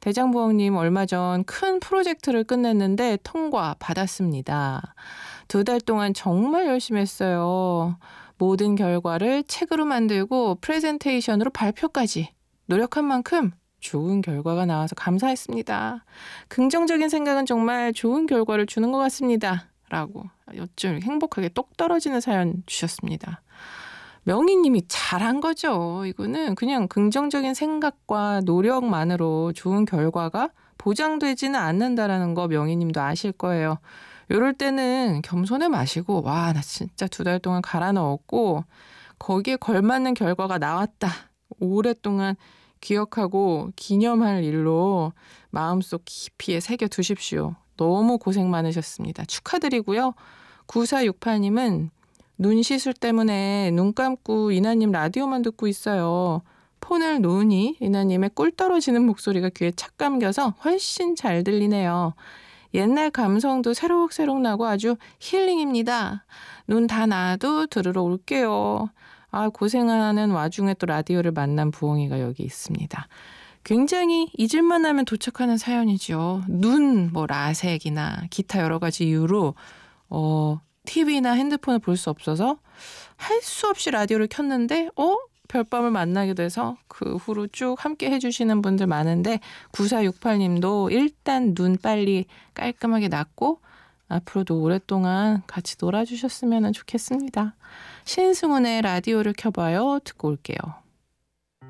대장부엉님 얼마 전 큰 프로젝트를 끝냈는데 통과 받았습니다. 2달 동안 정말 열심히 했어요. 모든 결과를 책으로 만들고 프레젠테이션으로 발표까지 노력한 만큼 좋은 결과가 나와서 감사했습니다. 긍정적인 생각은 정말 좋은 결과를 주는 것 같습니다. 라고 어쩜 행복하게 똑 떨어지는 사연 주셨습니다. 명희님이 잘한 거죠. 이거는 그냥 긍정적인 생각과 노력만으로 좋은 결과가 보장되지는 않는다라는 거 명희님도 아실 거예요. 이럴 때는 겸손해 마시고 와, 나 진짜 2달 동안 갈아 넣었고 거기에 걸맞는 결과가 나왔다. 오랫동안 기억하고 기념할 일로 마음속 깊이에 새겨 두십시오. 너무 고생 많으셨습니다. 축하드리고요. 9468님은 눈 시술 때문에 눈 감고 이나님 라디오만 듣고 있어요. 폰을 놓으니 이나님의 꿀 떨어지는 목소리가 귀에 착 감겨서 훨씬 잘 들리네요. 옛날 감성도 새록새록 나고 아주 힐링입니다. 눈 다 나아도 들으러 올게요. 아, 고생하는 와중에 또 라디오를 만난 부엉이가 여기 있습니다. 굉장히 잊을만 하면 도착하는 사연이죠. 눈, 라섹이나 기타 여러 가지 이유로 TV나 핸드폰을 볼 수 없어서 할 수 없이 라디오를 켰는데 별밤을 만나게 돼서 그 후로 쭉 함께 해주시는 분들 많은데 9468님도 일단 눈 빨리 깔끔하게 낫고 앞으로도 오랫동안 같이 놀아주셨으면 좋겠습니다. 신승훈의 라디오를 켜봐요. 듣고 올게요.